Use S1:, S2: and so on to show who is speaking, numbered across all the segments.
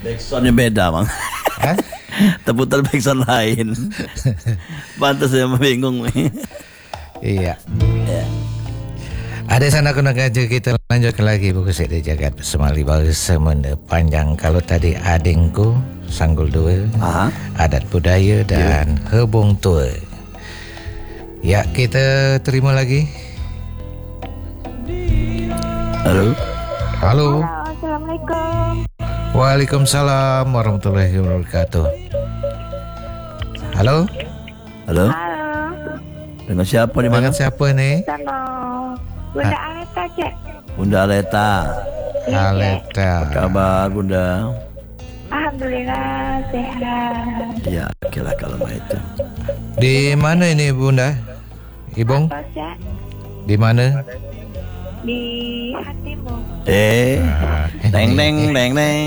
S1: Backsoundnya beda bang.
S2: Hah?
S1: Terputar backsound lain. Pantas saya bingung.
S2: Iya. Ada sana kena kerja kita lanjutkan lagi buku Sedi Jagat Semali Semenda Panjang. Kalau tadi Adengku Sanggul 2, Adat Budaya dan Hebong Tua. Ya, kita terima lagi.
S1: Halo.
S2: Halo.
S3: Assalamualaikum.
S2: Waalaikumsalam warahmatullahi wabarakatuh. Halo.
S1: Halo. Dengan siapa di mana?
S2: Dengan siapa nih?
S3: Sama Bunda Aleta, Cek.
S1: Bunda Aleta.
S2: Aleta.
S1: Apa kabar Bunda?
S3: Alhamdulillah sehat.
S1: Ya, oke lah kalau itu.
S2: Di mana ini Bunda? Ibong?
S3: Apa, Cek?
S2: Di mana?
S3: Di hatimu.
S1: Neng neng neng neng.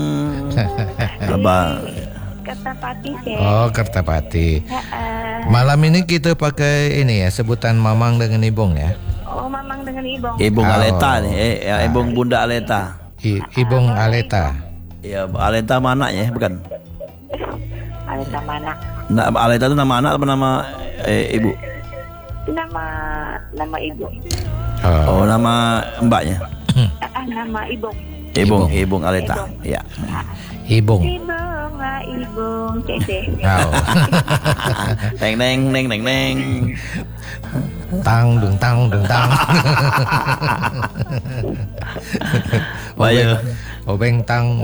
S1: Apa?
S3: Kertapati, Cek.
S2: Oh, Kertapati. Malam ini kita pakai ini ya, sebutan Mamang dengan Ibong ya.
S3: Oh, Mamang dengan Ibong.
S1: Ibong Aleta nih, Ibong Bunda Aleta.
S2: Ibong Aleta.
S1: Ya, Aleta mana ya, bukan?
S3: Aleta mana?
S1: Nah, Aleta itu nama anak apa nama ibu?
S3: Nama ibu.
S1: Oh, nama mbaknya.
S3: Nama Ibong.
S1: Ibong Aleta. Ya.
S2: Ibong.
S3: Ibong lah Ibong, Cece.
S2: Oh.
S1: Neng neng neng neng neng.
S2: Tang dung tang dung tang.
S1: Bayo.
S2: Obeng tang.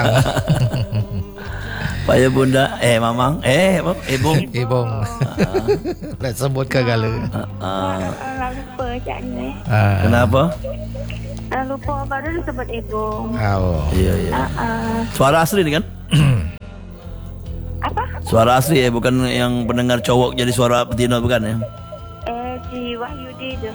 S1: Bayo Bunda, Mamang, Ibong.
S2: Ibong. Let's sebut kagala.
S3: Lupa Cak ni.
S1: Kenapa?
S3: Lupa baru disebut Ibong.
S2: Oh.
S1: Iya. Suara asli nih kan?
S3: Apa?
S1: Suara asli ya, bukan yang pendengar cowok jadi suara betina bukan ya?
S3: Si Wahyudi itu.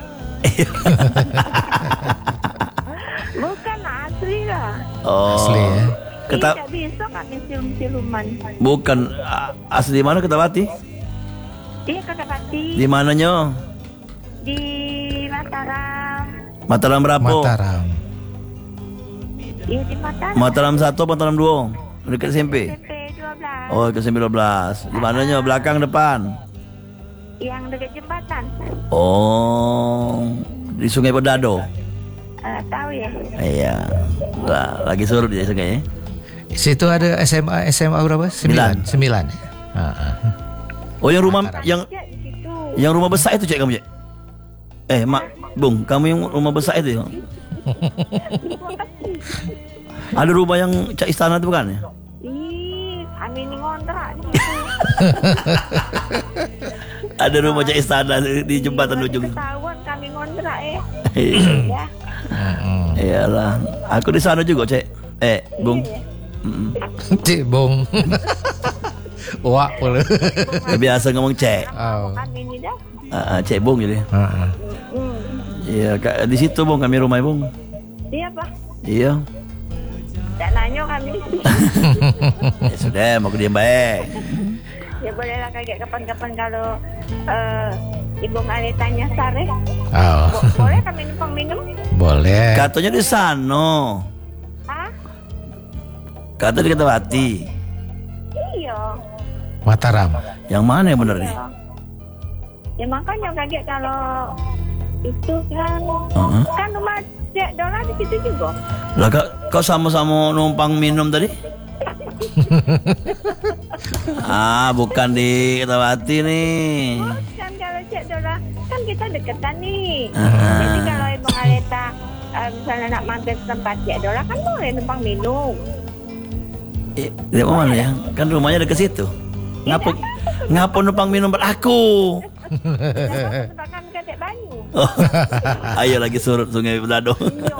S3: Bukan asli lah.
S1: Oh.
S2: Asli ya.
S3: Tidak bisa kami siluman.
S1: Bukan asli mana Kertapati?
S3: Iya Kertapati.
S1: Di mananya?
S3: Di Mataram.
S1: Mataram berapa?
S2: Mataram.
S3: Iya di Mataram.
S1: Mataram 1 atau Mataram 2? Dekat SMP.
S3: SMP 12.
S1: Oh, ke SMP 12. Di mananya? Belakang depan?
S3: Yang dekat jembatan.
S1: Oh, di Sungai Pedado.
S3: Tahu ya?
S1: Iya. Lah, lagi surut di sungai ya.
S2: Situ ada SMA berapa? 9.
S1: Oh, yang rumah yang rumah besar itu Cek kamu Cek? Mak Bung, kamu yang rumah besar itu ya? Ada rumah yang Cak Istana itu bukan ya?
S3: Kami ini ngontrak di situ.
S1: Ada rumah Cak Istana di jembatan ujung.
S3: Ketahuan kami ngontrak ya.
S1: Iyalah, aku di sana juga Cek. Bung.
S2: Cik Bung. Wak pula.
S1: Biasa ngomong Cek.
S3: Kami ini dah.
S1: Cek Bung jadi. Iya, di situ Bung, kami rumah Bung.
S3: Iya Pak.
S1: Iya.
S3: Tak nanya kami.
S1: Ya sudah, mau diam baik.
S3: Ya bolehlah kaget kapan-kapan kalau Ibu Aleta nyasar ya. Boleh kami numpang minum?
S2: Boleh.
S1: Katanya di sana.
S3: Hah?
S1: Kata di Kertapati.
S3: Iya.
S2: Mataram.
S1: Yang mana yang benar nih?
S3: Ya makanya kaget kalau itu kan kan rumah Cek Dola di situ juga.
S1: Lah kau sama-sama numpang minum tadi? Bukan di Kertapati nih.
S3: Kan kalau Cek Dola kan kita deketan nih. Jadi kalau Ibu Aleta misalnya nak mampir ke tempat Cek Dola kan boleh numpang minum.
S1: Di mana ya? Kan rumahnya dekat situ. Ngapa numpang minum buat aku?
S3: Tempat kami ke Cek Banyu.
S1: Ayo lagi surut Sungai Pedado.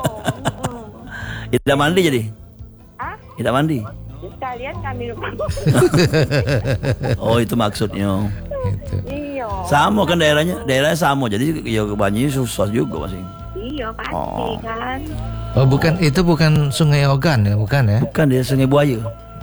S1: Tidak mandi jadi? Tidak mandi?
S3: Sekalian kami numpang.
S1: Oh, itu maksudnya.
S3: Iya.
S1: Sama kan daerahnya sama. Jadi ya ke Banyu susah juga masih.
S3: Iya pasti kan.
S2: Oh, bukan Sungai Ogan ya, bukan ya?
S1: Bukan, dia Sungai Buaya.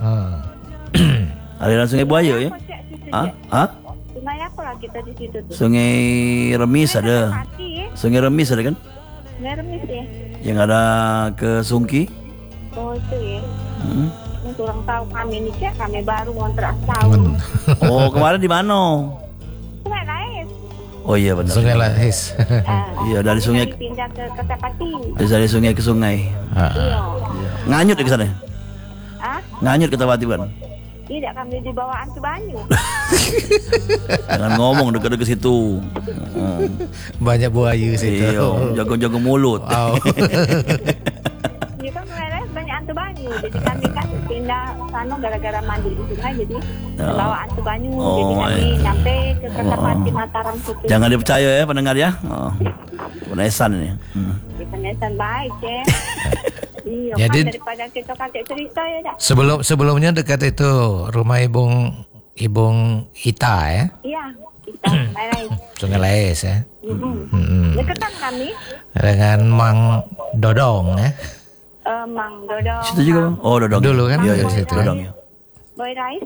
S1: Aliran Sungai Buaya ya?
S3: Sungai apa lah kita di situ tuh?
S1: Sungai Remis ada. Sungai Remis ada kan?
S3: Sungai Remis ya.
S1: Yang ada ke Sungki.
S3: Oh itu ya. kurang tahu kami nih cek, kami baru ngontrak setahun.
S1: Oh, kemarin di mana?
S3: Sungai Lais.
S1: Oh iya benar.
S2: Sungai Lahis.
S1: Iya, dari sungai
S3: Kami pindah ke Kertapati.
S1: dari sungai ke sungai.
S3: Iya.
S1: Nganyut ya ke sana?
S3: Ah,
S1: Nganyut ke Tawati kan?
S3: tidak, kami di bawah Antu Banyu.
S1: Jangan ngomong dekat-dekat situ.
S2: Banyak buaya situ.
S1: Iya, jago-jago mulut.
S2: Wow.
S3: Iya kan Sungai Lais banyak Antu Banyu. Jadi kami kan pindah sana gara-gara mandi di sungai, jadi ke bawah Antu Banyu. Jadi kami nyampe ke Kertapati Mataram situ.
S1: Jangan dipercaya ya pendengar ya. Penesan ini.
S3: Di Penesan baik ya. Iya,
S2: Jadi-
S3: kan daripada kita kasih cerita ya dah.
S2: Sebelumnya dekat itu rumah Ibung Ita ya.
S3: Iya, kita Sungai Lais.
S2: Sungai Lahis ya.
S3: Deketan kami,
S2: Dengan Mang Dodong ya.
S3: Mang Dodong,
S1: Situ juga Bang? Oh, Dodong.
S2: Dulu kan
S1: Iya,
S2: di
S1: iya,
S2: situ.
S1: Dodong ya.
S3: Boy Rice.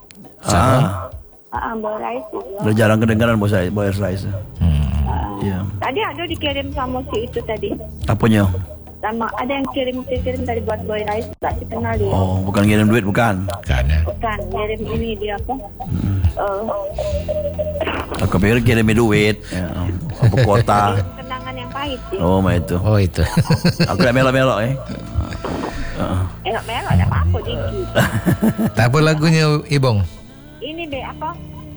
S3: Boy Rice juga.
S1: Udah jarang kedengaran Boy Rice. Iya.
S3: Tadi ada dikirim sama si itu tadi.
S1: Apanya?
S3: Sama ada yang kirim tadi buat Boy Rice, tak dikenal dia.
S1: Oh, bukan ngirim duit bukan.
S2: Kan ya.
S3: Bukan, kirim ini dia apa?
S1: Aku pikir kirim duit. Ya. Apa kota.
S3: Kenangan yang pahit sih.
S1: Oh, mah itu.
S2: Oh itu.
S1: Aku yang melok-melok
S3: Melok ada apa-apa dikit.
S2: Tak apa lagunya Ibung.
S3: Ini deh apa?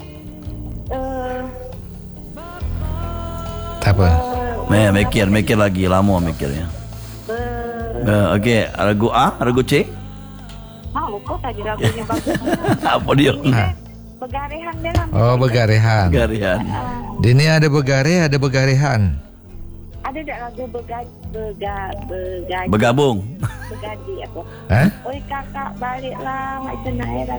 S2: Tak apa.
S1: Mikir lagi lama mikirnya. Okey, lagu A, lagu C.
S3: Mau kok tadi lagunya bagus.
S1: Apa dia?
S3: Ini deh, Begarehan deh lah.
S2: Oh Begarehan.
S1: Garian.
S2: Di ini ada Begare, ada Begarehan.
S3: Ada tak lagu
S1: Bergabung.
S3: begadi apa?
S2: Hah?
S3: Oi kakak baliklah macam air